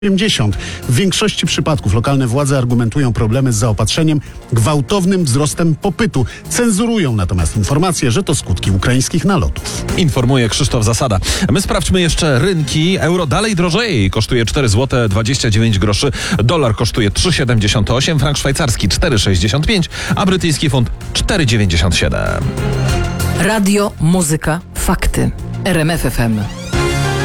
80. W większości przypadków lokalne władze argumentują problemy z zaopatrzeniem gwałtownym wzrostem popytu. Cenzurują natomiast informacje, że to skutki ukraińskich nalotów. Informuje Krzysztof Zasada. My sprawdźmy jeszcze rynki. Euro dalej drożeje i kosztuje 4 zł 29 groszy. Dolar kosztuje 3,78, frank szwajcarski 4,65, a brytyjski funt 4,97. Radio, muzyka, fakty. RMF FM.